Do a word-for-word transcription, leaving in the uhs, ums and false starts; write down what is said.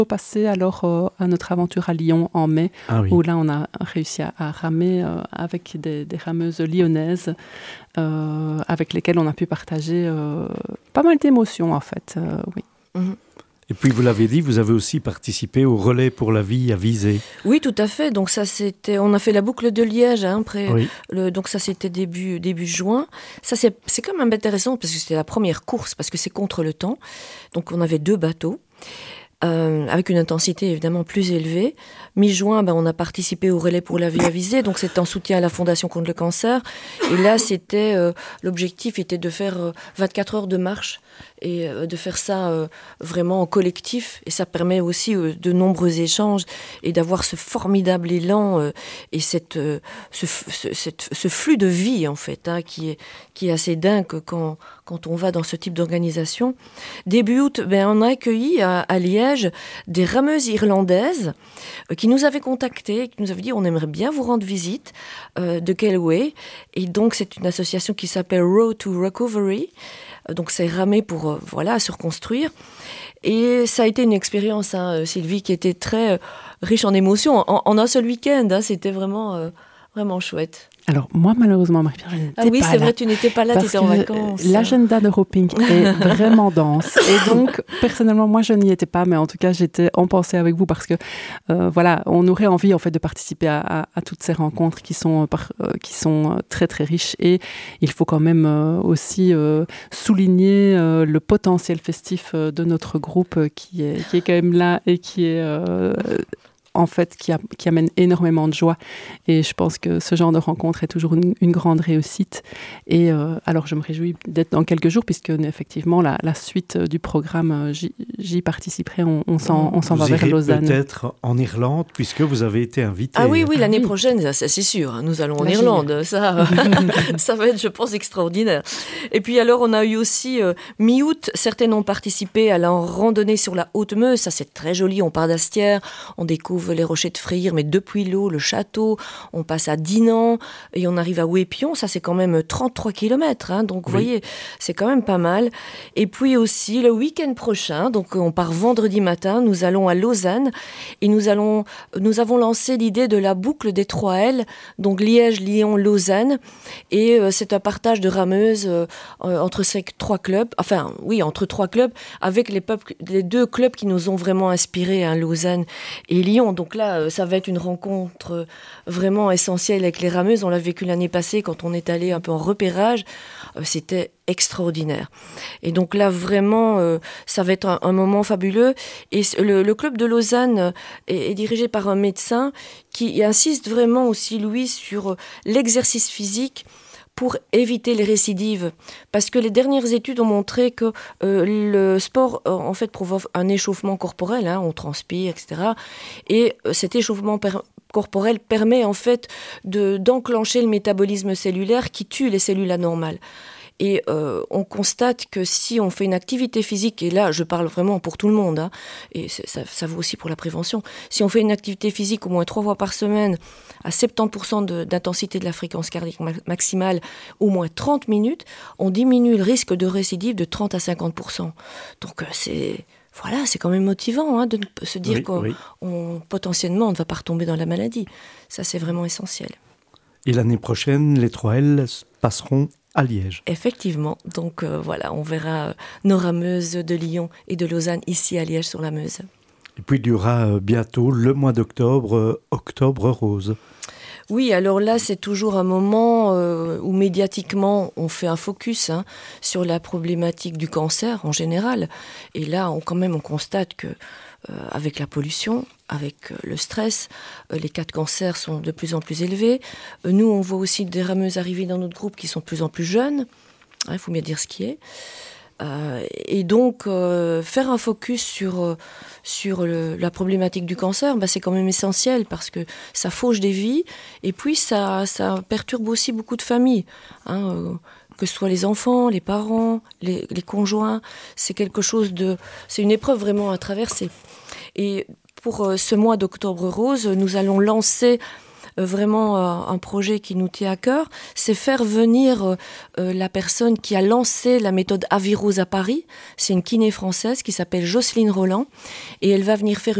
passer alors euh, à notre aventure à Lyon en mai, ah oui. où là on a réussi à, à ramer euh, avec des, des rameuses lyonnaises euh, avec lesquelles on a pu partager euh, pas mal d'émotions en fait. Euh, oui. Mmh. Et puis vous l'avez dit, vous avez aussi participé au relais pour la vie à Visé. Oui, tout à fait. Donc ça c'était, on a fait la boucle de Liège, hein, après. Oui. Le, donc ça c'était début début juin. Ça c'est c'est quand même intéressant parce que c'était la première course parce que c'est contre le temps. Donc on avait deux bateaux. Euh, avec une intensité évidemment plus élevée. Mi-juin, ben, on a participé au relais pour la vie à Visé, donc c'était en soutien à la Fondation contre le cancer. Et là, c'était euh, l'objectif était de faire euh, vingt-quatre heures de marche et euh, de faire ça euh, vraiment en collectif. Et ça permet aussi euh, de nombreux échanges et d'avoir ce formidable élan euh, et cette, euh, ce, ce, cette, ce flux de vie en fait, hein, qui est, qui est assez dingue quand, quand on va dans ce type d'organisation. Début août, ben, on a accueilli à, à Liège des rameuses irlandaises euh, qui nous avaient contactés, qui nous avaient dit on aimerait bien vous rendre visite euh, de Galway. Et donc c'est une association qui s'appelle Road to Recovery. Euh, donc c'est ramer pour euh, voilà, se reconstruire. Et ça a été une expérience, hein, Sylvie, qui était très euh, riche en émotions. En, en un seul week-end, hein, c'était vraiment, euh, vraiment chouette. Alors moi malheureusement Marie-Pierre, je n'étais ah oui, pas c'est là. vrai, tu n'étais pas là, tu étais en vacances. L'agenda de Roping est vraiment dense et donc personnellement moi je n'y étais pas, mais en tout cas j'étais en pensée avec vous parce que euh, voilà, on aurait envie en fait de participer à, à, à toutes ces rencontres qui sont, par, euh, qui sont très très riches et il faut quand même euh, aussi euh, souligner euh, le potentiel festif euh, de notre groupe euh, qui est, qui est quand même là et qui est euh, en fait, qui, a, qui amène énormément de joie. Et je pense que ce genre de rencontre est toujours une, une grande réussite. Et euh, alors, je me réjouis d'être dans quelques jours, puisque effectivement, la, la suite du programme, j'y, j'y participerai. On, on s'en, on s'en va vers Lausanne. Peut-être en Irlande, puisque vous avez été invité. Ah oui, oui, l'année ah oui. prochaine, ça, c'est sûr. Nous allons en la Irlande. Ça, ça va être, je pense, extraordinaire. Et puis alors, on a eu aussi, euh, mi-août, certaines ont participé à la randonnée sur la Haute-Meuse. Ça, c'est très joli. On part d'Astières, on découvre les rochers de Frire, mais depuis l'eau, le château, on passe à Dinan et on arrive à Ouépion, ça c'est quand même trente-trois kilomètres, hein, donc vous oui. voyez, c'est quand même pas mal. Et puis aussi le week-end prochain, donc on part vendredi matin, nous allons à Lausanne et nous, allons, nous avons lancé l'idée de la boucle des trois L, donc Liège, Lyon, Lausanne, et euh, c'est un partage de rameuses euh, entre ces trois clubs, enfin oui, entre trois clubs, avec les, peuples, les deux clubs qui nous ont vraiment inspirés, hein, Lausanne et Lyon. Donc là, ça va être une rencontre vraiment essentielle avec les rameuses. On l'a vécu l'année passée quand on est allé un peu en repérage. C'était extraordinaire. Et donc là, vraiment, euh, ça va être un, un moment fabuleux. Et le, le club de Lausanne est, est dirigé par un médecin qui insiste vraiment aussi, Louis, sur l'exercice physique pour éviter les récidives. Parce que les dernières études ont montré que euh, le sport, euh, en fait, provoque un échauffement corporel, hein, on transpire, et cetera. Et euh, cet échauffement per- corporel permet, en fait, de, d'enclencher le métabolisme cellulaire qui tue les cellules anormales. Et euh, on constate que si on fait une activité physique, et là je parle vraiment pour tout le monde, hein, et ça, ça vaut aussi pour la prévention, si on fait une activité physique au moins trois fois par semaine, à soixante-dix pour cent de, d'intensité de la fréquence cardiaque maximale, au moins trente minutes, on diminue le risque de récidive de trente à cinquante pour cent. Donc euh, c'est... Voilà, c'est quand même motivant, hein, de se dire oui, qu'on oui. on, potentiellement on ne va pas retomber dans la maladie. Ça c'est vraiment essentiel. Et l'année prochaine, les trois L passeront à Liège. Effectivement, donc euh, voilà, on verra nos rameuses de Lyon et de Lausanne ici à Liège sur la Meuse. Et puis il y aura euh, bientôt le mois d'octobre, euh, Octobre Rose. Oui, alors là, c'est toujours un moment euh, où médiatiquement, on fait un focus, hein, sur la problématique du cancer en général. Et là, on, quand même, on constate que euh, avec la pollution, avec euh, le stress, euh, les cas de cancer sont de plus en plus élevés. Euh, nous, on voit aussi des rameuses arriver dans notre groupe qui sont de plus en plus jeunes. Il faut bien dire ce qui est. Euh, et donc, euh, faire un focus sur, euh, sur le, la problématique du cancer, bah, c'est quand même essentiel parce que ça fauche des vies et puis ça, ça perturbe aussi beaucoup de familles, hein, euh, que ce soit les enfants, les parents, les, les conjoints. C'est quelque chose de... C'est une épreuve vraiment à traverser. Et pour euh, ce mois d'Octobre Rose, nous allons lancer euh, vraiment euh, un projet qui nous tient à cœur, c'est faire venir euh, euh, la personne qui a lancé la méthode Avirose à Paris. C'est une kiné française qui s'appelle Jocelyne Roland et elle va venir faire